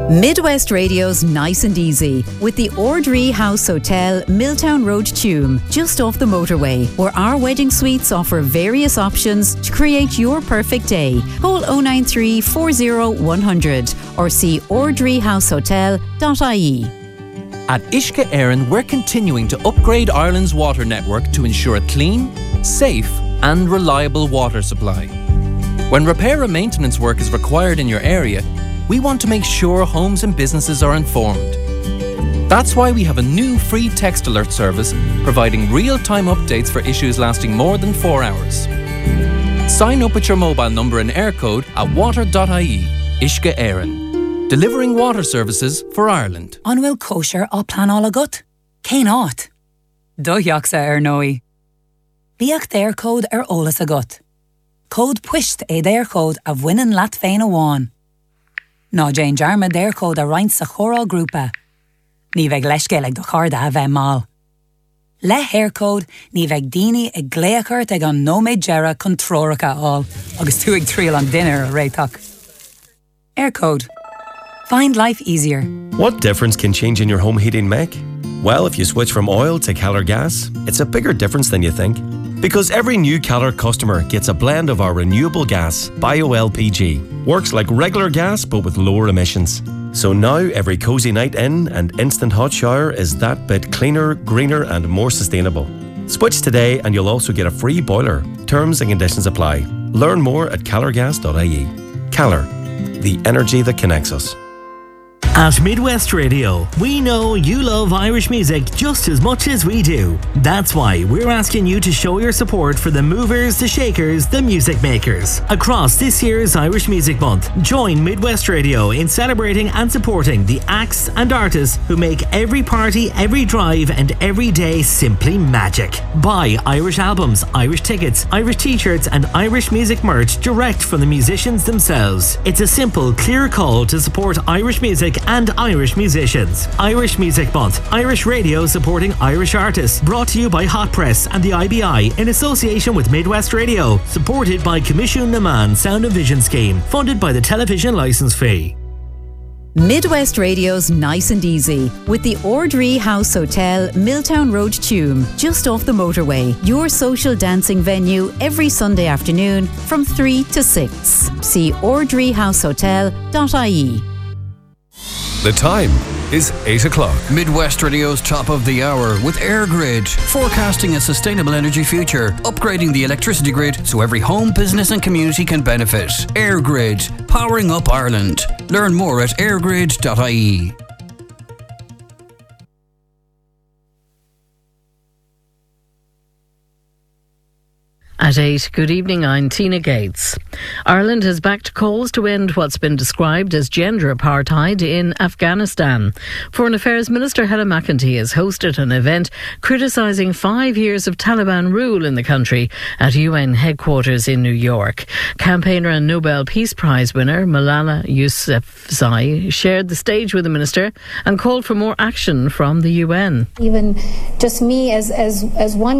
Midwest Radio's Nice and Easy with the Ordree House Hotel, Milltown Road, Tuam, just off the motorway, where our wedding suites offer various options to create your perfect day. Call 093 40 100 or see ordreehousehotel.ie. At Uisce Éireann, we're continuing to upgrade Ireland's water network to ensure a clean, safe and reliable water supply. When repair and maintenance work is required in your area, we want to make sure homes and businesses are informed. That's why we have a new free text alert service providing real-time updates for issues lasting more than 4 hours. Sign up with your mobile number and air code at water.ie. Uisce Éireann, delivering water services for Ireland. Anwyl kosher al plan all agut. Kein art. Dohiaksa noi. Biach their code olas agut. Code pushed their code of winning lat fein a wan. No Jane Jarma their code a reint sa choral groupa. Ní veg leisgelig do charda ve mal. Le hair code ní veg dini e gleachart ag an nomad gera controrica all. Agus tuig trial on dinner a reitach. Air code. Find life easier. What difference can change in your home heating make? Well, if you switch from oil to Keller gas, it's a bigger difference than you think. Because every new Keller customer gets a blend of our renewable gas, BioLPG. Works like regular gas but with lower emissions. So now every cosy night in and instant hot shower is that bit cleaner, greener and more sustainable. Switch today and you'll also get a free boiler. Terms and conditions apply. Learn more at kellergas.ie. Keller, the energy that connects us. At Midwest Radio, we know you love Irish music just as much as we do. That's why we're asking you to show your support for the movers, the shakers, the music makers. Across this year's Irish Music Month, join Midwest Radio in celebrating and supporting the acts and artists who make every party, every drive and every day simply magic. Buy Irish albums, Irish tickets, Irish t-shirts and Irish music merch direct from the musicians themselves. It's a simple, clear call to support Irish music and Irish musicians. Irish Music Month, Irish Radio supporting Irish artists. Brought to you by Hot Press and the IBI in association with Midwest Radio. Supported by Commission Naman Sound and Vision Scheme. Funded by the television licence fee. Midwest Radio's Nice and Easy with the Ordree House Hotel, Milltown Road, Tuam, just off the motorway. Your social dancing venue every Sunday afternoon from 3 to 6. See ordreehousehotel.ie. The time is 8 o'clock. Midwest Radio's top of the hour with EirGrid, forecasting a sustainable energy future, upgrading the electricity grid so every home, business and community can benefit. EirGrid, powering up Ireland. Learn more at eirgrid.ie. At 8, good evening, I'm Tina Gates. Ireland has backed calls to end what's been described as gender apartheid in Afghanistan. Foreign Affairs Minister Helen McEntee has hosted an event criticising 5 years of Taliban rule in the country at UN headquarters in New York. Campaigner and Nobel Peace Prize winner Malala Yousafzai shared the stage with the minister and called for more action from the UN. Even just me as one